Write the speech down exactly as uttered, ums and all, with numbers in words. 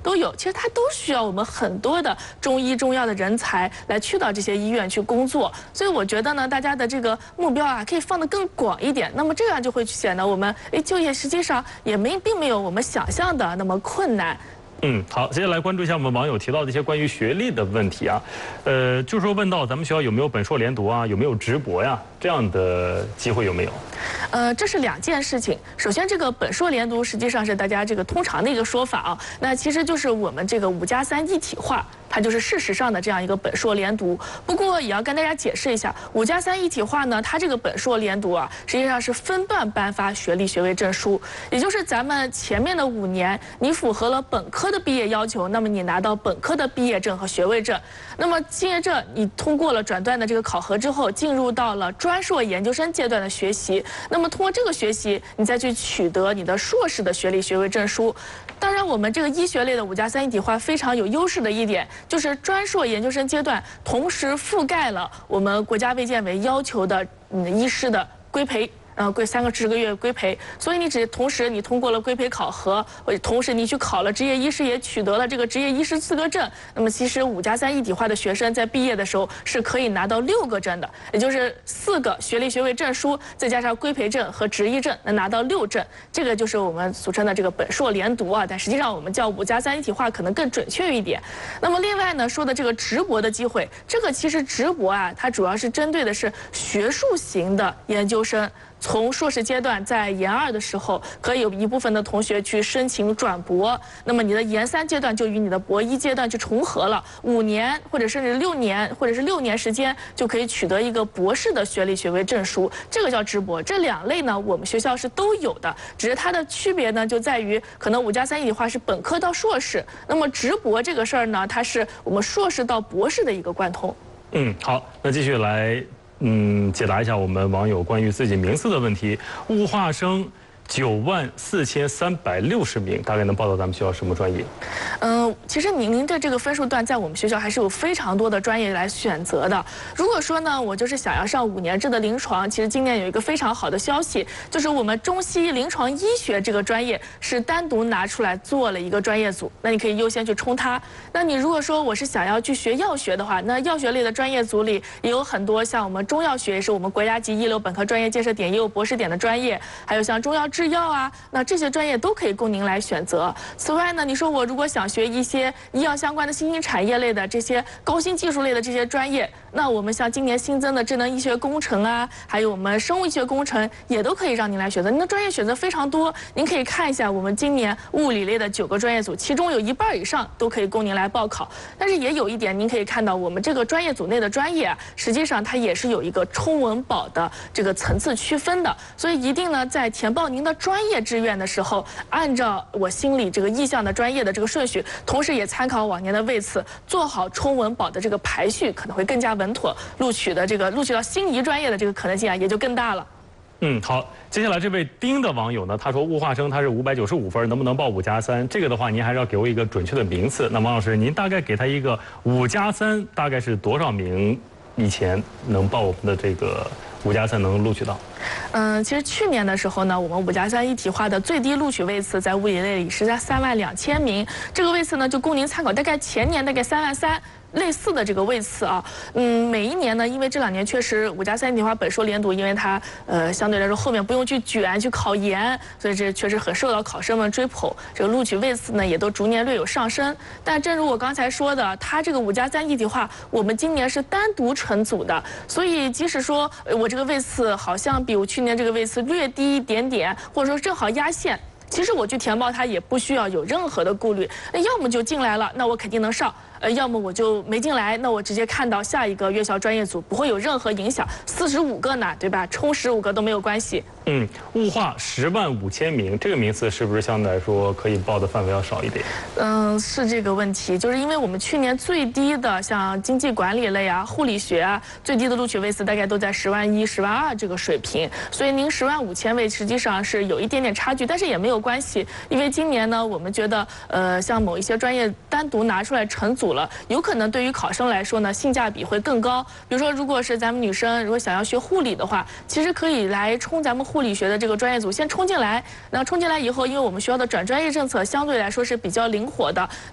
都有。其实它都需要我们很多的中医中药的人才来去到这些医院去工作。所以我觉得呢，大家的这个目标啊，可以放得更广一点。那么这样就会显得我们哎就业实际上也没并没有我们想象的那么困难。 嗯，好，接下来关注一下我们网友提到的一些关于学历的问题啊，呃，就是说问到咱们学校有没有本硕连读啊，有没有直博呀，这样的机会有没有？ 呃，这是两件事情。首先，这个本硕连读实际上是大家这个通常的一个说法啊，那其实就是我们这个五加三一体化。 它就是事实上的这样一个本硕连读，不过也要跟大家解释一下，五加三一体化呢，它这个本硕连读啊，实际上是分段颁发学历学位证书，也就是咱们前面的五年，你符合了本科的毕业要求，那么你拿到本科的毕业证和学位证，那么接着你通过了转段的这个考核之后，进入到了专硕研究生阶段的学习，那么通过这个学习，你再去取得你的硕士的学历学位证书。 当然，我们这个医学类的五加三一体化非常有优势的一点，就是专硕研究生阶段同时覆盖了我们国家卫健委要求的嗯医师的规培。 呃，规三个十个月规培，所以你只同时你通过了规培考核，或同时你去考了执业医师，也取得了这个执业医师资格证。那么其实五加三一体化的学生在毕业的时候是可以拿到六个证的，也就是四个学历学位证书，再加上规培证和执医证，能拿到六证。这个就是我们俗称的这个本硕连读啊，但实际上我们叫五加三一体化可能更准确一点。那么另外呢，说的这个直博的机会，这个其实直博啊，它主要是针对的是学术型的研究生。 从硕士阶段，在研二的时候，可以有一部分的同学去申请转博，那么你的研三阶段就与你的博一阶段去重合了，五年或者甚至六年或者是六年时间，就可以取得一个博士的学历学位证书，这个叫直博。这两类呢，我们学校是都有的，只是它的区别呢，就在于可能五加三一体化是本科到硕士，那么直博这个事儿呢，它是我们硕士到博士的一个贯通。 嗯，好，那继续来。 嗯，解答一下我们网友关于自己名次的问题。物化生九万四千三百六十名，大概能报到咱们学校什么专业？ 嗯、呃，其实您您的这个分数段在我们学校还是有非常多的专业来选择的。如果说呢，我就是想要上五年制的临床，其实今年有一个非常好的消息，就是我们中西医临床医学这个专业是单独拿出来做了一个专业组，那你可以优先去冲它。那你如果说我是想要去学药学的话，那药学类的专业组里也有很多像我们中药学，也是我们国家级一流本科专业建设点，也有博士点的专业，还有像中药制药啊，那这些专业都可以供您来选择。此外呢，你说我如果想学一些医药相关的新兴产业类的这些高新技术类的这些专业，那我们像今年新增的智能医学工程啊，还有我们生物医学工程，也都可以让您来选择。您的专业选择非常多，您可以看一下我们今年物理类的九个专业组，其中有一半以上都可以供您来报考。但是也有一点，您可以看到我们这个专业组内的专业啊，实际上它也是有一个冲文保的这个层次区分的，所以一定呢在填报您的专业志愿的时候，按照我心里这个意向的专业的这个顺序，同时也参考往年的位次，做好冲文保的这个排序，可能会更加稳妥，录取的这个录取到心仪专业的这个可能性啊也就更大了。 嗯，好，接下来这位丁的网友呢，他说物化生他是五百九十五分，能不能报五加三？这个的话，您还是要给我一个准确的名次。那王老师，您大概给他一个五加三，大概是多少名以前能报我们的这个五加三能录取到？ 嗯，其实去年的时候呢，我们五加三一体化的最低录取位次在物理类里是在三万两千名，这个位次呢就供您参考，大概前年大概三万三。类似的这个位次啊，嗯，每一年呢，因为这两年确实五加三一体化本硕连读，因为它呃相对来说后面不用去卷去考研，所以这确实很受到考生们追捧。这个录取位次呢也都逐年略有上升。但正如我刚才说的，它这个五加三一体化，我们今年是单独成组的，所以即使说我这个位次好像比我去年这个位次略低一点点，或者说正好压线。其实我去填报它也不需要有任何的顾虑，那要么就进来了，那我肯定能上。呃，要么我就没进来，那我直接看到下一个院校专业组，不会有任何影响。四十五个呢，对吧？冲十五个都没有关系。 嗯，物化十万五千名，这个名次是不是相对来说可以报的范围要少一点？ 嗯，是这个问题，就是因为我们去年最低的像经济管理类啊、护理学啊，最低的录取位次大概都在十万一、十万二这个水平，所以您十万五千位实际上是有一点点差距，但是也没有关系，因为今年呢，我们觉得呃，像某一些专业单独拿出来成组了，有可能对于考生来说呢，性价比会更高。比如说，如果是咱们女生如果想要学护理的话，其实可以来冲咱们护理学的这个专业组，先冲进来。那冲进来以后，因为我们学校的转专业政策相对来说是比较灵活的。